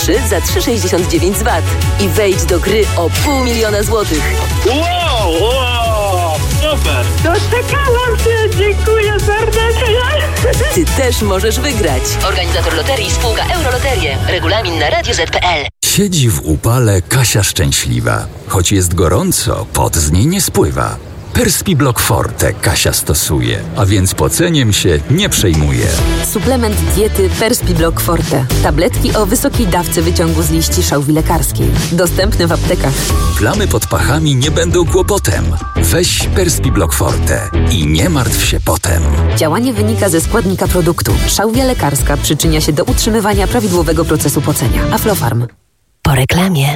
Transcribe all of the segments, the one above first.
3 za 3,69 z VAT. I wejdź do gry o 500 000 złotych. Wow, super! Doczekałam się, dziękuję serdecznie. Ty też możesz wygrać. Organizator loterii spółka Euroloterie. Regulamin na radio.z.pl. Siedzi w upale Kasia szczęśliwa. Choć jest gorąco, pot z niej nie spływa. Perspiblock Forte Kasia stosuje, a więc poceniem się nie przejmuje. Suplement diety Perspiblock Forte. Tabletki o wysokiej dawce wyciągu z liści szałwi lekarskiej. Dostępne w aptekach. Plamy pod pachami nie będą kłopotem. Weź Perspiblock Forte i nie martw się potem. Działanie wynika ze składnika produktu. Szałwia lekarska przyczynia się do utrzymywania prawidłowego procesu pocenia. Aflofarm. Po reklamie.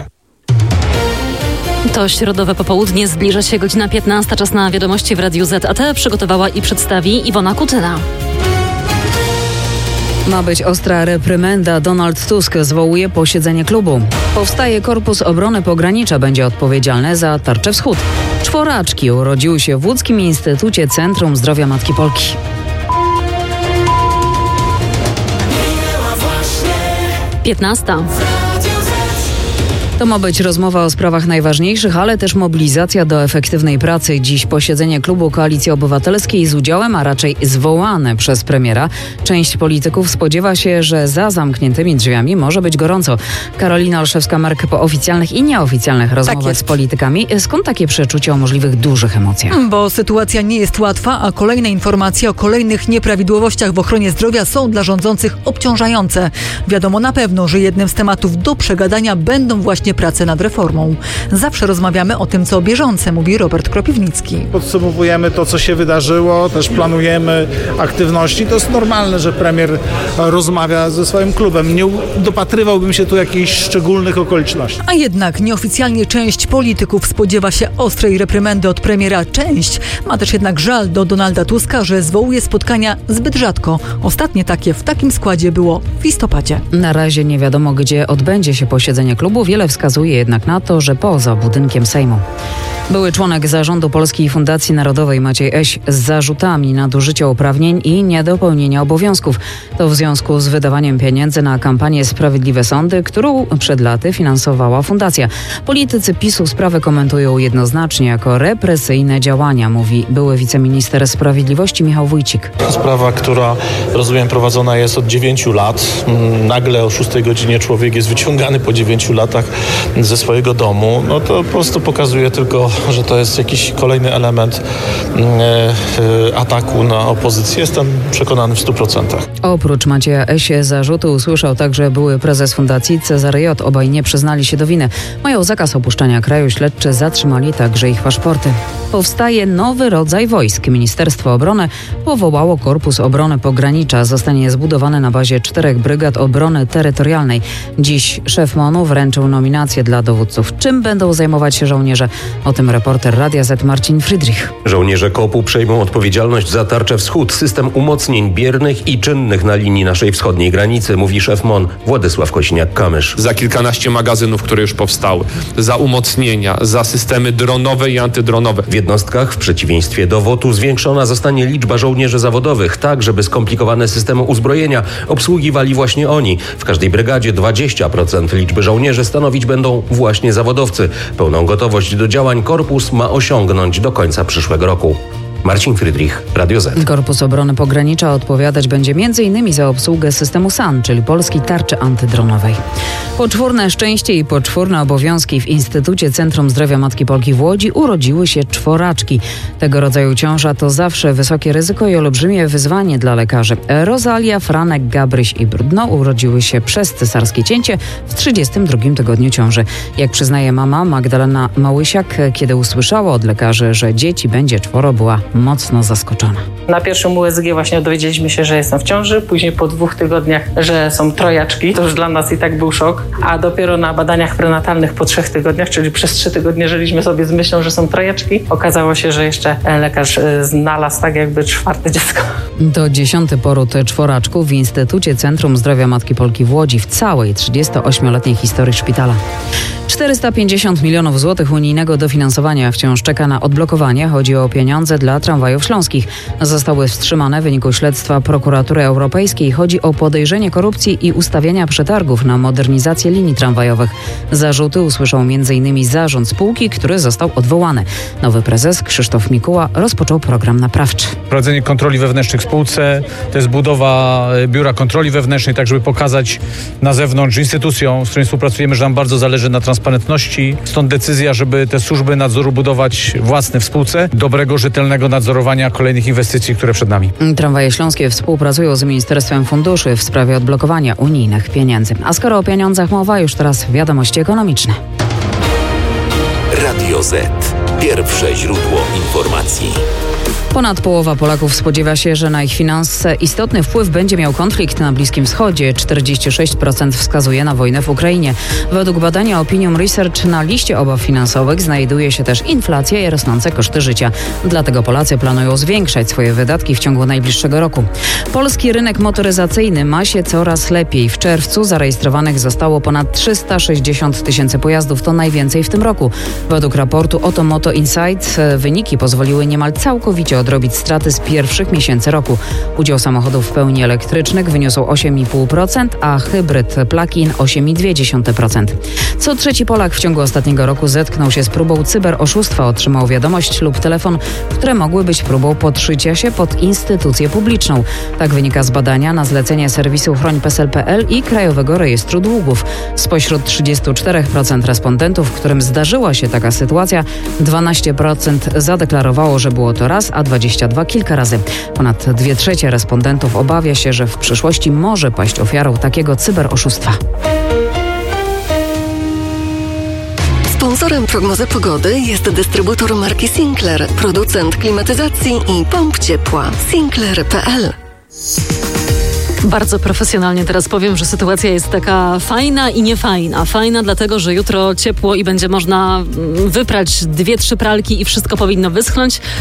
To środowe popołudnie, zbliża się godzina 15. Czas na wiadomości w Radiu ZAT. Przygotowała i przedstawi Iwona Kutyna. Ma być ostra reprymenda. Donald Tusk zwołuje posiedzenie klubu. Powstaje Korpus Obrony Pogranicza, będzie odpowiedzialny za Tarczę Wschód. Czworaczki urodziły się w Łódzkim Instytucie Centrum Zdrowia Matki Polki. 15. To ma być rozmowa o sprawach najważniejszych, ale też mobilizacja do efektywnej pracy. Dziś posiedzenie klubu Koalicji Obywatelskiej z udziałem, a raczej zwołane przez premiera. Część polityków spodziewa się, że za zamkniętymi drzwiami może być gorąco. Karolina Olszewska-Mark po oficjalnych i nieoficjalnych rozmowach z politykami. Skąd takie przeczucie o możliwych dużych emocjach? Bo sytuacja nie jest łatwa, a kolejne informacje o kolejnych nieprawidłowościach w ochronie zdrowia są dla rządzących obciążające. Wiadomo na pewno, że jednym z tematów do przegadania będą właśnie prace nad reformą. Zawsze rozmawiamy o tym, co bieżące, mówi Robert Kropiwnicki. Podsumowujemy to, co się wydarzyło, też planujemy aktywności. To jest normalne, że premier rozmawia ze swoim klubem. Nie dopatrywałbym się tu jakichś szczególnych okoliczności. A jednak nieoficjalnie część polityków spodziewa się ostrej reprymendy od premiera. Część ma też jednak żal do Donalda Tuska, że zwołuje spotkania zbyt rzadko. Ostatnie takie w takim składzie było w listopadzie. Na razie nie wiadomo, gdzie odbędzie się posiedzenie klubu. Wiele wskazuje jednak na to, że poza budynkiem Sejmu. Były członek zarządu Polskiej Fundacji Narodowej Maciej Eś z zarzutami nadużycia uprawnień i niedopełnienia obowiązków. To w związku z wydawaniem pieniędzy na kampanię Sprawiedliwe Sądy, którą przed laty finansowała fundacja. Politycy PiS-u sprawę komentują jednoznacznie jako represyjne działania, mówi były wiceminister sprawiedliwości Michał Wójcik. Sprawa, która rozumiem prowadzona jest od 9 lat. Nagle o 6 godzinie człowiek jest wyciągany po 9 latach ze swojego domu. No to po prostu pokazuje tylko, że to jest jakiś kolejny element ataku na opozycję. Jestem przekonany w 100%. Oprócz Macieja Esie zarzuty usłyszał także były prezes fundacji Cezary J. Obaj nie przyznali się do winy. Mają zakaz opuszczania kraju. Śledczy zatrzymali także ich paszporty. Powstaje nowy rodzaj wojsk. Ministerstwo Obrony powołało Korpus Obrony Pogranicza. Zostanie zbudowany na bazie 4 brygad obrony terytorialnej. Dziś szef MON-u wręczył nominacje dla dowódców. Czym będą zajmować się żołnierze? O tym reporter Radia Z Marcin Friedrich. Żołnierze KOP-u przejmą odpowiedzialność za Tarczę Wschód, system umocnień biernych i czynnych na linii naszej wschodniej granicy, mówi szef MON Władysław Kośniak-Kamysz. Za kilkanaście magazynów, które już powstały, za umocnienia, za systemy dronowe i antydronowe. W jednostkach, w przeciwieństwie do WOT-u, zwiększona zostanie liczba żołnierzy zawodowych, tak żeby skomplikowane systemy uzbrojenia obsługiwali właśnie oni. W każdej brygadzie 20% liczby żołnierzy stanowić będą właśnie zawodowcy. Pełną gotowość do działań korpus ma osiągnąć do końca przyszłego roku. Marcin Friedrich, Radio Z. Korpus Obrony Pogranicza odpowiadać będzie m.in. za obsługę systemu SAN, czyli Polskiej Tarczy Antydronowej. Poczwórne szczęście i poczwórne obowiązki w Instytucie Centrum Zdrowia Matki Polki w Łodzi urodziły się czworaczki. Tego rodzaju ciąża to zawsze wysokie ryzyko i olbrzymie wyzwanie dla lekarzy. Rosalia, Franek, Gabryś i Brudno urodziły się przez cesarskie cięcie w 32 tygodniu ciąży. Jak przyznaje mama Magdalena Małysiak, kiedy usłyszała od lekarzy, że dzieci będzie 4, była mocno zaskoczona. Na pierwszym USG właśnie dowiedzieliśmy się, że jestem w ciąży, później po 2 tygodniach, że są trojaczki. To już dla nas i tak był szok, a dopiero na badaniach prenatalnych po 3 tygodniach, czyli przez 3 tygodnie żyliśmy sobie z myślą, że są trojaczki. Okazało się, że jeszcze lekarz znalazł tak jakby 4 dziecko. To 10. poród czworaczków w Instytucie Centrum Zdrowia Matki Polki w Łodzi w całej 38-letniej historii szpitala. 450 milionów złotych unijnego dofinansowania wciąż czeka na odblokowanie. Chodzi o pieniądze dla tramwajów śląskich. Zostały wstrzymane w wyniku śledztwa Prokuratury Europejskiej. Chodzi o podejrzenie korupcji i ustawiania przetargów na modernizację linii tramwajowych. Zarzuty usłyszał m.in. zarząd spółki, który został odwołany. Nowy prezes Krzysztof Mikuła rozpoczął program naprawczy. Prowadzenie kontroli wewnętrznych w spółce, to jest budowa biura kontroli wewnętrznej, tak żeby pokazać na zewnątrz instytucjom, z którymi współpracujemy, że nam bardzo zależy na transparentności. Stąd decyzja, żeby te służby nadzoru budować własne w spółce, dobrego, rzetelnego nadzorowania kolejnych inwestycji, które przed nami. Tramwaje śląskie współpracują z Ministerstwem Funduszy w sprawie odblokowania unijnych pieniędzy. A skoro o pieniądzach mowa, już teraz wiadomości ekonomiczne. Radio Z. Pierwsze źródło informacji. Ponad połowa Polaków spodziewa się, że na ich finanse istotny wpływ będzie miał konflikt na Bliskim Wschodzie. 46% wskazuje na wojnę w Ukrainie. Według badania Opinium Research na liście obaw finansowych znajduje się też inflacja i rosnące koszty życia. Dlatego Polacy planują zwiększać swoje wydatki w ciągu najbliższego roku. Polski rynek motoryzacyjny ma się coraz lepiej. W czerwcu zarejestrowanych zostało ponad 360 tysięcy pojazdów. To najwięcej w tym roku. Według raportu Moto Insight wyniki pozwoliły niemal całkowicie odrobić straty z pierwszych miesięcy roku. Udział samochodów w pełni elektrycznych wyniósł 8,5%, a hybryd plug-in 8,2%. Co trzeci Polak w ciągu ostatniego roku zetknął się z próbą cyberoszustwa, otrzymał wiadomość lub telefon, które mogły być próbą podszycia się pod instytucję publiczną. Tak wynika z badania na zlecenie serwisu chroń.psl.pl i Krajowego Rejestru Długów. Spośród 34% respondentów, którym zdarzyła się taka sytuacja, 12% zadeklarowało, że było to raz, a 22% kilka razy. Ponad 2/3 respondentów obawia się, że w przyszłości może paść ofiarą takiego cyberoszustwa. Sponsorem prognozy pogody jest dystrybutor marki Sinclair, producent klimatyzacji i pomp ciepła. Sinclair.pl. Bardzo profesjonalnie teraz powiem, że sytuacja jest taka fajna i niefajna. Fajna dlatego, że jutro ciepło i będzie można wyprać 2-3 pralki i wszystko powinno wyschnąć.